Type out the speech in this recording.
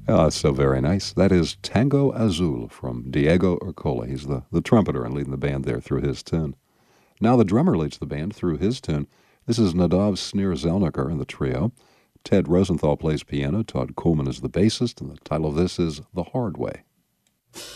Ah, so very nice. That is Tango Azul from Diego Ercola. He's the trumpeter and leading the band there through his tune. Now the drummer leads the band through his tune. This is Nadav Snir-Zelniker in the trio. Ted Rosenthal plays piano. Todd Coolman is the bassist, and the title of this is The Hard Way.